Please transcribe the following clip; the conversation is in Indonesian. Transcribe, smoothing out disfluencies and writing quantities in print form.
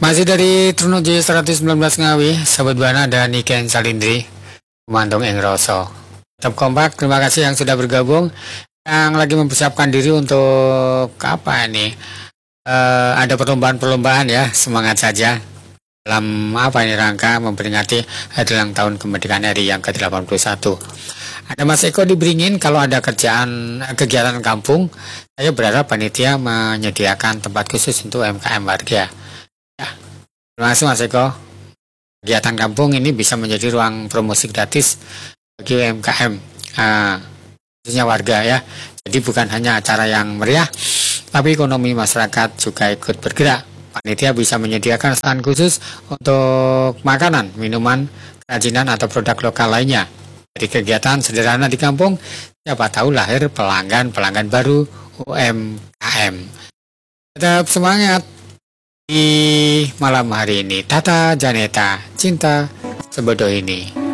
Masih dari Trunojoyo 119 Ngawi, Sobat Bana dan Niken Salindri, Mantung Ing Roso. Tetap kompak, terima kasih yang sudah bergabung, yang lagi mempersiapkan diri untuk apa ini? Ada perlombaan-perlombaan ya, semangat saja. Dalam apa ini rangka memperingati hari ulang tahun kemerdekaan RI yang ke-81. Ada Mas Eko di Beringin, kalau ada kegiatan kampung, saya berharap panitia menyediakan tempat khusus untuk UMKM warga. Ya, terima kasih Mas Eko. Kegiatan kampung ini bisa menjadi ruang promosi gratis bagi UMKM, khususnya warga ya. Jadi bukan hanya acara yang meriah, tapi ekonomi masyarakat juga ikut bergerak. Panitia bisa menyediakan stand khusus untuk makanan, minuman, kerajinan atau produk lokal lainnya. Dari kegiatan sederhana di kampung, siapa tahu lahir pelanggan baru UMKM. Tetap semangat di malam hari ini. Tata Janeta, cinta sebodoh ini.